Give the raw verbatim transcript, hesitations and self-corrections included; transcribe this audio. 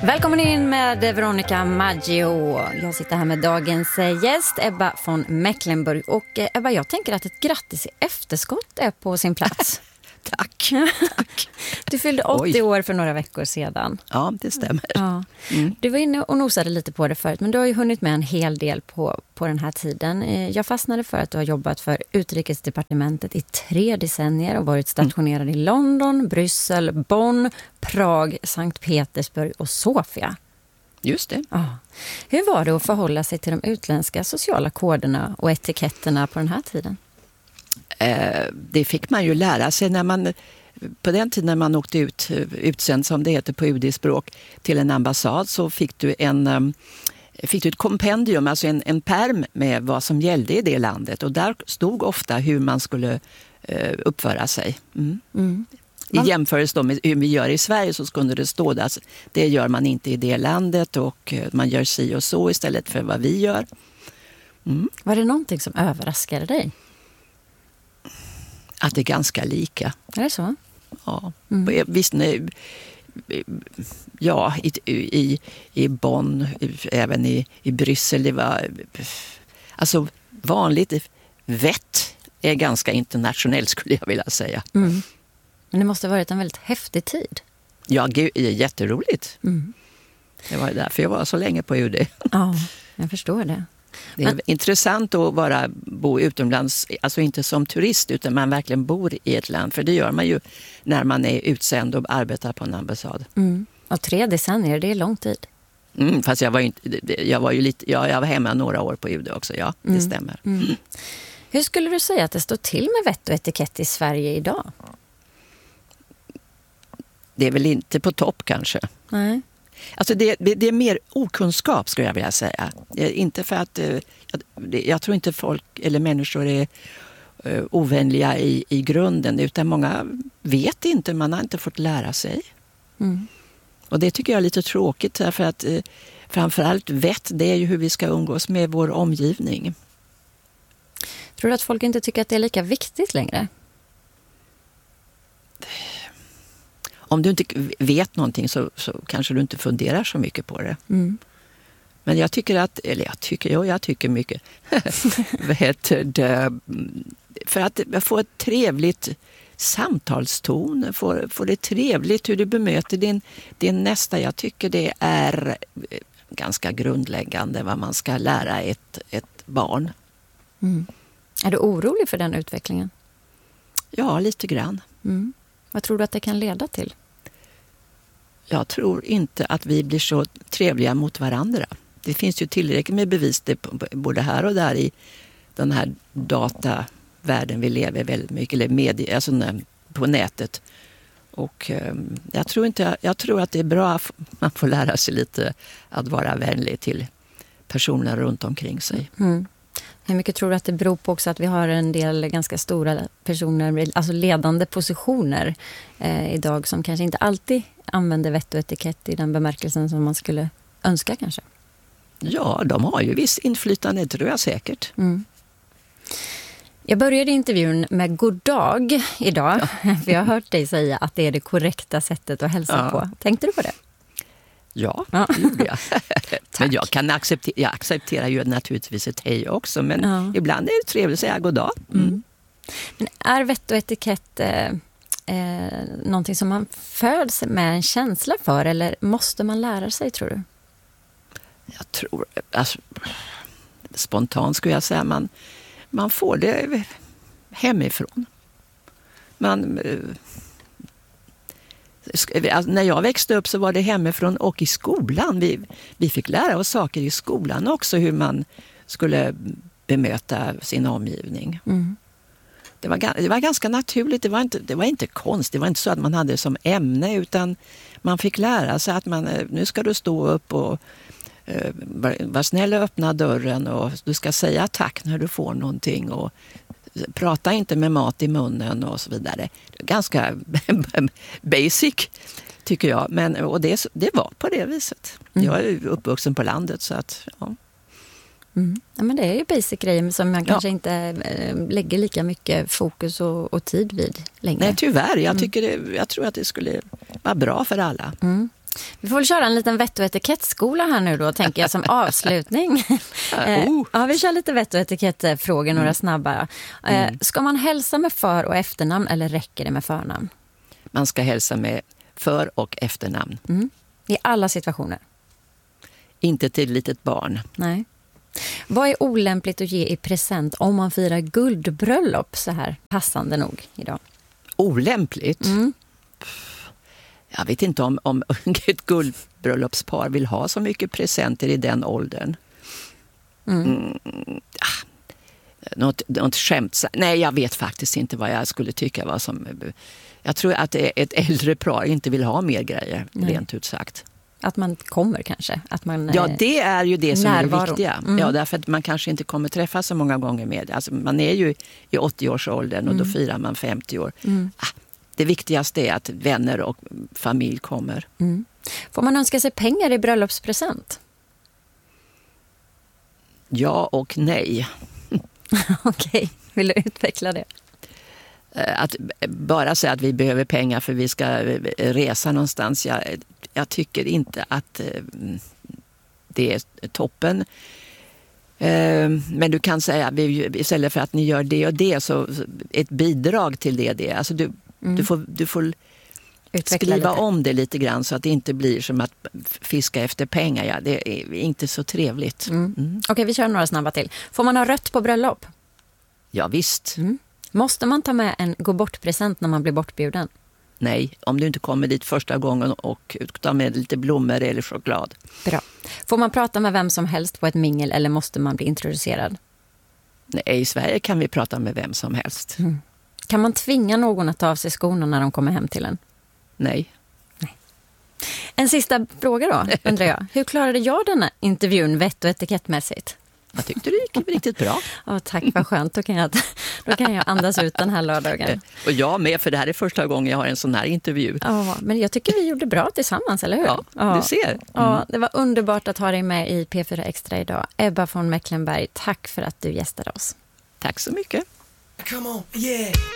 Välkommen in med Veronica Maggio. Jag sitter här med dagens gäst Ebba von Mecklenburg. Och Ebba, jag tänker att ett grattis i efterskott är på sin plats. Tack, tack. Du fyllde åttio Oj. år för några veckor sedan. Ja, det stämmer. Ja. Mm. Du var inne och nosade lite på det förut, men du har ju hunnit med en hel del på, på den här tiden. Jag fastnade för att du har jobbat för Utrikesdepartementet i tre decennier och varit stationerad mm. i London, Bryssel, Bonn, Prag, Sankt Petersburg och Sofia. Just det. Ja. Hur var det att förhålla sig till de utländska sociala koderna och etiketterna på den här tiden? Eh, det fick man ju lära sig när man, på den tiden när man åkte ut, utsänd som det heter på U D-språk, till en ambassad, så fick du en fick du ett kompendium, alltså en, en perm med vad som gällde i det landet. Och där stod ofta hur man skulle eh, uppföra sig. Mm. Mm. I jämförelse med hur vi gör i Sverige så skulle det stå där. Det gör man inte i det landet och man gör si och så istället för vad vi gör. Mm. Var det någonting som överraskade dig? Att det är ganska lika. Är det så? Ja, mm. visst nu. Ja, i, i, i Bonn, även i, i Bryssel, det var alltså vanligt. Vett är ganska internationellt skulle jag vilja säga. Mm. Men det måste ha varit en väldigt häftig tid. Ja, det är jätteroligt. Mm. Det var därför jag var så länge på U D. Ja, jag förstår det. Det är Men... intressant att bara bo utomlands, alltså inte som turist utan man verkligen bor i ett land. För det gör man ju när man är utsänd och arbetar på en ambassad. Mm. Och tre decennier, det är lång tid. Mm, fast jag var ju, inte, jag var ju lite, ja, jag var hemma några år på U D också, ja, det mm. stämmer. Mm. Hur skulle du säga att det står till med vett och etikett i Sverige idag? Det är väl inte på topp kanske. Nej. Alltså det, det är mer okunskap skulle jag vilja säga. Inte för att jag, jag tror inte folk eller människor är uh, ovänliga i, i grunden, utan många vet inte, man har inte fått lära sig. Mm. Och det tycker jag är lite tråkigt för att uh, framförallt vett, det är ju hur vi ska umgås med vår omgivning. Tror du att folk inte tycker att det är lika viktigt längre? Om du inte vet någonting så, så kanske du inte funderar så mycket på det. Mm. Men jag tycker att, eller jag tycker, jo, jag tycker mycket. Vad heter det? För att få ett trevligt samtalston, få, få det trevligt hur du bemöter din, din nästa. Jag tycker det är ganska grundläggande vad man ska lära ett, ett barn. Mm. Är du orolig för den utvecklingen? Ja, lite grann. Mm. Vad tror du att det kan leda till? Jag tror inte att vi blir så trevliga mot varandra. Det finns ju tillräckligt med bevis det, både här och där i den här datavärlden vi lever väldigt mycket, eller med, alltså på nätet. Och um, jag tror inte, jag tror att det är bra att man får lära sig lite att vara vänlig till personer runt omkring sig. Mm. Hur mycket tror du att det beror på också att vi har en del ganska stora personer, alltså ledande positioner eh, idag som kanske inte alltid använder vett och etikett i den bemärkelsen som man skulle önska kanske? Ja, de har ju visst inflytande, tror jag säkert. Mm. Jag började intervjun med god dag idag, ja. För jag har hört dig säga att det är det korrekta sättet att hälsa ja. på. Tänkte du på det? Ja, det gjorde jag. Men jag kan acceptera, jag accepterar ju naturligtvis ett hej också, men ja. ibland är det trevligt att säga god dag. Mm. Mm. Men är vett och etikett eh, eh, någonting som man föds med en känsla för, eller måste man lära sig, tror du? Jag tror, alltså, spontant skulle jag säga, man, man får det hemifrån. Man... Eh, När jag växte upp så var det hemifrån och i skolan. Vi, vi fick lära oss saker i skolan också, hur man skulle bemöta sin omgivning. Mm. Det, var, det var ganska naturligt, det var, inte, det var inte konst, det var inte så att man hade det som ämne, utan man fick lära sig att man, nu ska du stå upp och uh, var, var snäll och öppna dörren, och du ska säga tack när du får någonting, och prata inte med mat i munnen och så vidare. Ganska basic tycker jag, men och det, det var på det viset. Mm. Jag är uppvuxen på landet, så att ja. Mm. Ja, men det är ju basic grejer som man kanske ja. inte äh, lägger lika mycket fokus och, och tid vid längre. Nej, tyvärr. Jag, tycker det, jag tror att det skulle vara bra för alla. Mm. Vi får väl köra en liten vett- och etikettskola här nu då, tänker jag, som avslutning. eh, ja, vi kör lite vett- och etikettfrågor, mm. några snabba. Eh, mm. Ska man hälsa med för- och efternamn eller räcker det med förnamn? Man ska hälsa med för- och efternamn. Mm. I alla situationer? Inte till ett litet barn. Nej. Vad är olämpligt att ge i present om man firar guldbröllop så här passande nog idag? Olämpligt? Mm. Jag vet inte om, om ett guldbröllopspar vill ha så mycket presenter i den åldern. Mm. Mm, ah, något, något skämt. Nej, jag vet faktiskt inte vad jag skulle tycka var som... Jag tror att ett äldre par inte vill ha mer grejer, Nej. rent ut sagt. Att man kommer kanske? Att man, ja, det är ju det som närvaro. är det viktiga. Mm. Ja, därför att man kanske inte kommer träffas så många gånger med. Alltså, man är ju i åttio-årsåldern och mm. då firar man femtio år. Mm. Ah, det viktigaste är att vänner och familj kommer. Mm. Får man önska sig pengar i bröllopspresent? Ja och nej. Okej, vill du utveckla det? Att bara säga att vi behöver pengar för vi ska resa någonstans. Jag, jag tycker inte att det är toppen. Men du kan säga att istället för att ni gör det och det så ett bidrag till det. det. Alltså du, mm. du får, du får skriva lite. om det lite grann så att det inte blir som att fiska efter pengar. Ja, det är inte så trevligt. Mm. Mm. Okej, vi kör några snabba till. Får man ha rött på bröllop? Ja, visst. Mm. Måste man ta med en gå bort-present när man blir bortbjuden? Nej, om du inte kommer dit första gången och ta med lite blommor eller choklad. Bra. Får man prata med vem som helst på ett mingel eller måste man bli introducerad? Nej, i Sverige kan vi prata med vem som helst. Mm. Kan man tvinga någon att ta av sig skorna när de kommer hem till en? Nej. Nej. En sista fråga då, undrar jag. Hur klarade jag denna intervjun vett- och etikettmässigt? Jag tyckte det gick riktigt bra. Oh, tack, vad skönt. Då kan, jag, då kan jag andas ut den här lördagen. Och jag med, för det här är första gången jag har en sån här intervju. Ja, men jag tycker vi gjorde bra tillsammans, eller hur? Ja, ja. Du ser. Mm. Ja, det var underbart att ha dig med i P fyra Extra idag. Ebba von Mecklenberg, tack för att du gästade oss. Tack så mycket. Come on, yeah.